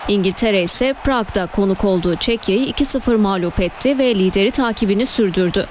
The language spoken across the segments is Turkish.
İngiltere ise Prag'da konuk olduğu Çekya'yı 2-0 mağlup etti ve lideri takibini sürdürdü.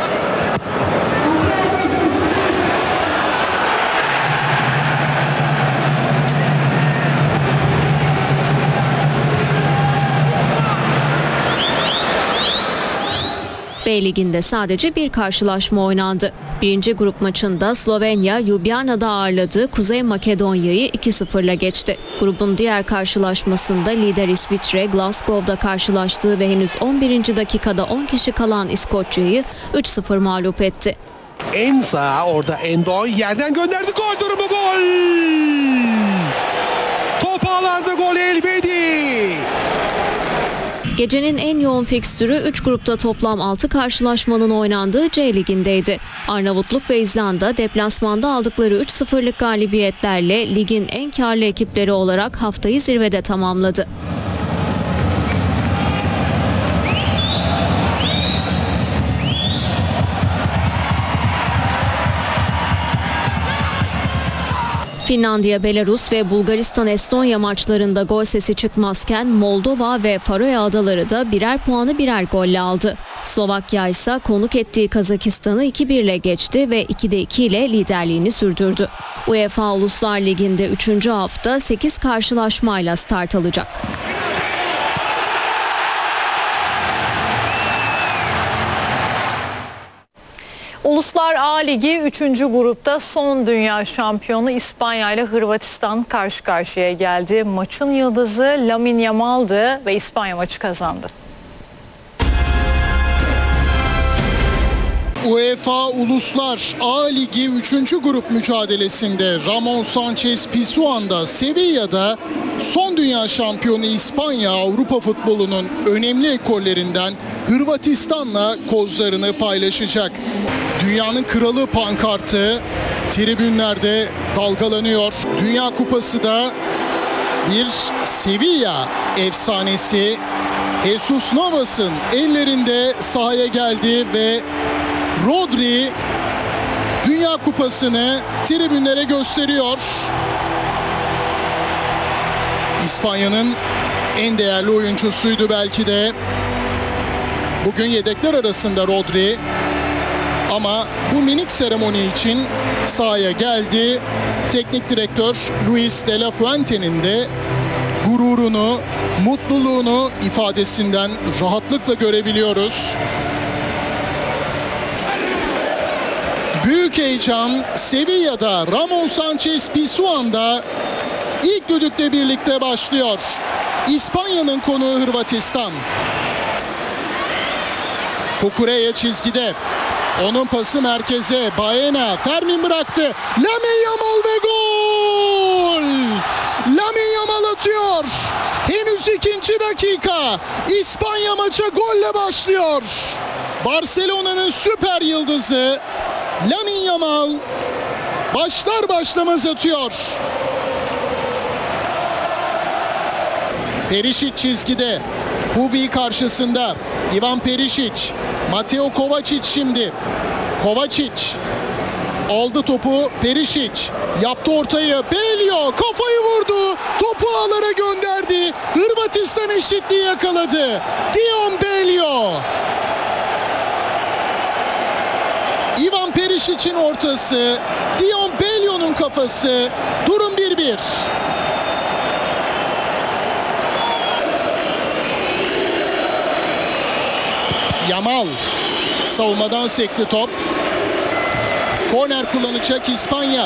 B Ligi'nde sadece bir karşılaşma oynandı. Birinci grup maçında Slovenya, Ljubljana'da ağırladığı Kuzey Makedonya'yı 2-0'la geçti. Grubun diğer karşılaşmasında lider İsviçre, Glasgow'da karşılaştığı ve henüz 11. dakikada 10 kişi kalan İskoçya'yı 3-0 mağlup etti. En sağ orada Endo yerden gönderdi, gol durumu, gol! Top ağlarda, gol Elvedi! Gecenin en yoğun fikstürü 3 grupta toplam 6 karşılaşmanın oynandığı C Ligi'ndeydi. Arnavutluk ve İzlanda deplasmanda aldıkları 3-0'lık galibiyetlerle ligin en karlı ekipleri olarak haftayı zirvede tamamladı. Finlandiya, Belarus ve Bulgaristan-Estonya maçlarında gol sesi çıkmazken Moldova ve Faroe Adaları da birer puanı birer golle aldı. Slovakya ise konuk ettiği Kazakistan'ı 2-1 ile geçti ve 2'de 2 ile liderliğini sürdürdü. UEFA Uluslar Ligi'nde 3. hafta 8 karşılaşmayla start alacak. Uluslar A Ligi 3. grupta son dünya şampiyonu İspanya ile Hırvatistan karşı karşıya geldi. Maçın yıldızı Lamine Yamal'dı ve İspanya maçı kazandı. UEFA Uluslar A Ligi 3. grup mücadelesinde Ramon Sanchez Pizjuan'da Sevilla'da son dünya şampiyonu İspanya Avrupa futbolunun önemli ekollerinden Hırvatistan'la kozlarını paylaşacak. Dünyanın kralı pankartı tribünlerde dalgalanıyor. Dünya Kupası da bir Sevilla efsanesi Jesus Navas'ın ellerinde sahaya geldi ve Rodri Dünya Kupası'nı tribünlere gösteriyor. İspanya'nın en değerli oyuncusuydu belki de. Bugün yedekler arasında Rodri. Ama bu minik seremoni için sahaya geldi. Teknik direktör Luis de la Fuente'nin de gururunu, mutluluğunu ifadesinden rahatlıkla görebiliyoruz. Büyük heyecan Sevilla'da, Ramon Sanchez Pizjuan'da ilk düdükle birlikte başlıyor. İspanya'nın konuğu Hırvatistan. Cucurella çizgide. Onun pası merkeze. Baena. Fermin bıraktı. Lamine Yamal ve gol! Lamine Yamal atıyor. Henüz 2. dakika. İspanya maça golle başlıyor. Barcelona'nın süper yıldızı Lamine Yamal başlar başlamaz atıyor. Perisic çizgide. Hubi karşısında. Ivan Perisic. Mateo Kovacic şimdi. Kovacic aldı topu. Perisic yaptı ortayı. Belio kafayı vurdu. Topu ağlara gönderdi. Hırvatistan eşitliği yakaladı. Dion Belio. Ivan Perisic'in ortası. Dion Belio'nun kafası. Durum 1-1. Yamal savunmadan sekti top. Korner kullanacak İspanya.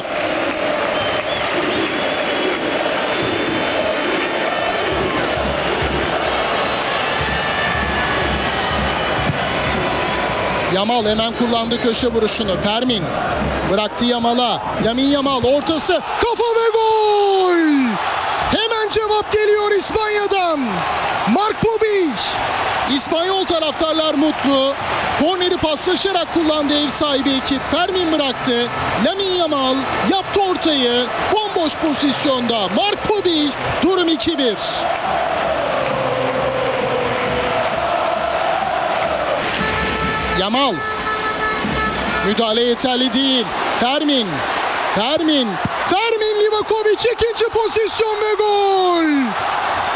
Yamal hemen kullandı köşe vuruşunu. Fermin bıraktı Yamal'a. Lamine Yamal ortası. Kafa ve gol! Hemen cevap geliyor İspanya'dan. Mark Bobby. İspanyol taraftarlar mutlu. Korneri paslaşarak kullandı ev sahibi ekip. Fermin bıraktı. Lamine Yamal yaptı ortayı. Bomboş pozisyonda. Mark Bobby. Durum 2-1. Yamal. Müdahale yeterli değil. Fermin. Fermin Livakovic ikinci pozisyon ve gol.